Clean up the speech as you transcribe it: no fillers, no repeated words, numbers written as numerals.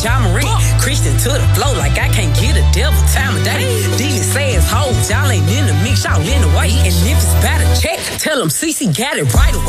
John Marie. Christian to the flow like I can't get a devil time of day. These says hoes, y'all ain't in the mix, y'all in the way. And if it's about a check, tell them CC got it right away.